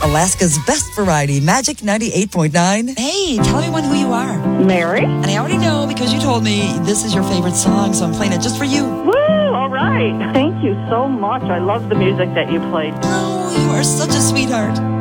Alaska's best variety, Magic 98.9. Hey, tell everyone who you are. Mary. And I already know because you told me this is your favorite song, so I'm playing it just for you. Woo! All right. Thank you so much. I love the music that you played. Oh, you are such a sweetheart.